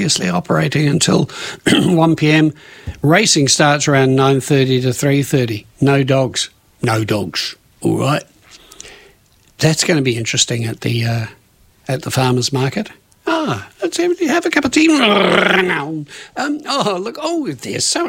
obviously operating until 1 p.m. Racing starts around 9:30 to 3:30. No dogs. No dogs. All right. That's going to be interesting at the farmers market. Let's have a cup of tea. Look. There's so...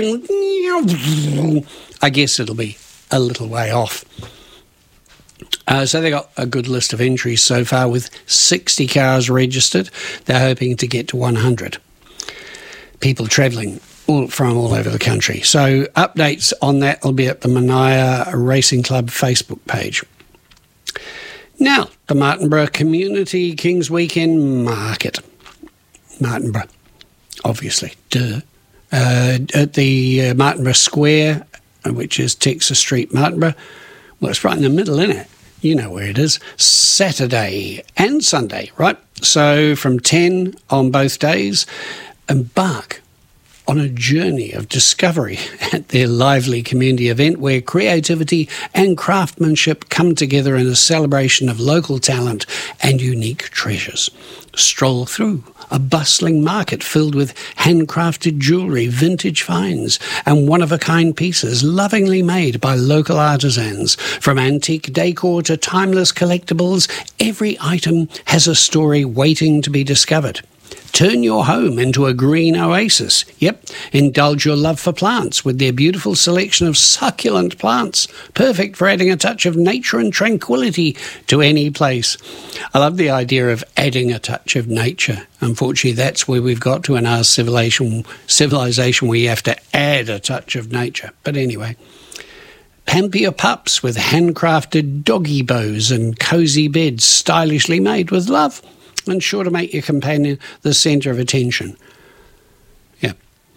I guess it'll be a little way off. So they got a good list of entries so far with 60 cars registered. They're hoping to get to 100. People travelling from all over the country. So updates on that will be at the Manaia Racing Club Facebook page. Now, the Martinborough Community Kings Weekend Market. Martinborough, obviously, duh. At the Martinborough Square, which is Texas Street, Martinborough. Well, it's right in the middle, isn't it? You know where it is. Saturday and Sunday, right? So from 10 on both days, embark on a journey of discovery at their lively community event where creativity and craftsmanship come together in a celebration of local talent and unique treasures. Stroll through a bustling market filled with handcrafted jewellery, vintage finds and one-of-a-kind pieces lovingly made by local artisans. From antique decor to timeless collectibles, every item has a story waiting to be discovered. Turn your home into a green oasis. Yep, indulge your love for plants with their beautiful selection of succulent plants, perfect for adding a touch of nature and tranquility to any place. I love the idea of adding a touch of nature. Unfortunately, that's where we've got to in our civilization where you have to add a touch of nature. But anyway, pamper your pups with handcrafted doggy bows and cosy beds stylishly made with love, and sure to make your companion the centre of attention. Yeah.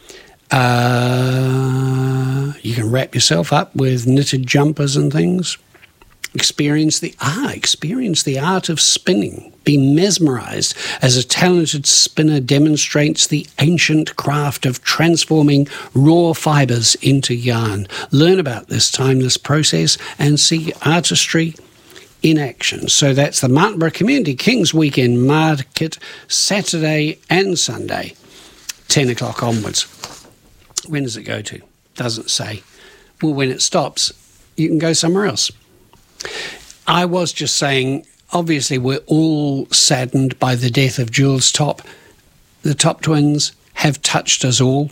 You can wrap yourself up with knitted jumpers and things. Experience the art of spinning. Be mesmerised as a talented spinner demonstrates the ancient craft of transforming raw fibres into yarn. Learn about this timeless process and see artistry in action. So that's the Martinborough Community Kings Weekend Market, Saturday and Sunday, 10 o'clock onwards. When does it go to? Doesn't say. Well, when it stops, you can go somewhere else. I was just saying, obviously we're all saddened by the death of Jules Top. The Top twins have touched us all.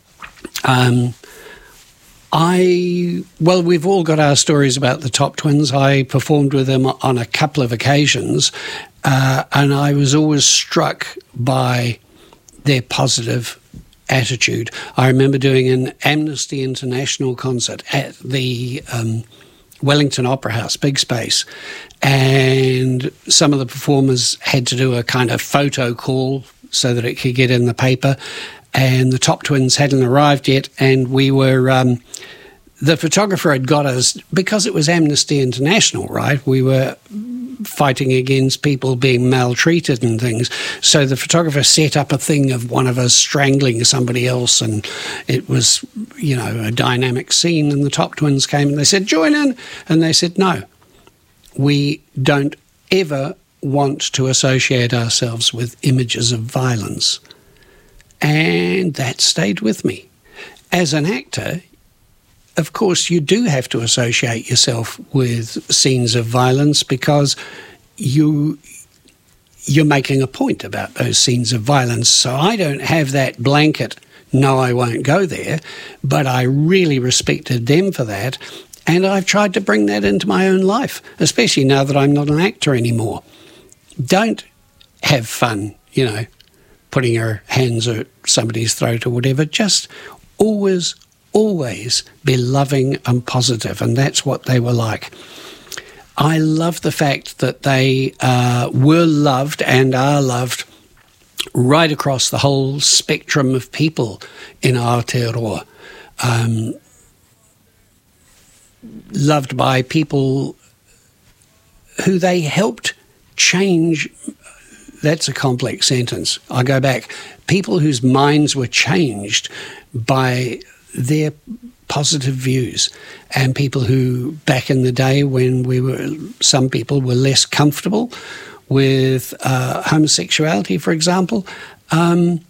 We've all got our stories about the Top twins. I performed with them on a couple of occasions, and I was always struck by their positive attitude. I remember doing an Amnesty International concert at the Wellington Opera House, big space, and some of the performers had to do a kind of photo call so that it could get in the paper, and the Top twins hadn't arrived yet, and we were... the photographer had got us, because it was Amnesty International, right? We were fighting against people being maltreated and things. So the photographer set up a thing of one of us strangling somebody else, and it was, a dynamic scene. And the Top twins came and they said, "Join in." And they said, "No, we don't ever want to associate ourselves with images of violence." And that stayed with me. As an actor, of course, you do have to associate yourself with scenes of violence because you're making a point about those scenes of violence. So I don't have that blanket, "No, I won't go there," but I really respected them for that. And I've tried to bring that into my own life, especially now that I'm not an actor anymore. Don't have fun, putting your hands at somebody's throat or whatever. Just always be loving and positive, and that's what they were like. I love the fact that they were loved and are loved right across the whole spectrum of people in Aotearoa. Loved by people who they helped change. That's a complex sentence. I go back. People whose minds were changed by their positive views, and people who back in the day when some people were less comfortable with homosexuality, for example,